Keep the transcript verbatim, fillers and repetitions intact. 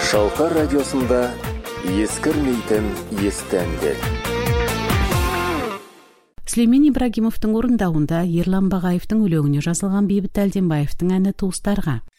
Шалқар радиосында ескірмейтін есті әндер. Сүлеймен Ибрагимовтың орындауында Ерлан Бағаевтың өлеңіне жазылған Бейбіт Әлденбаевтың әні туыстарға.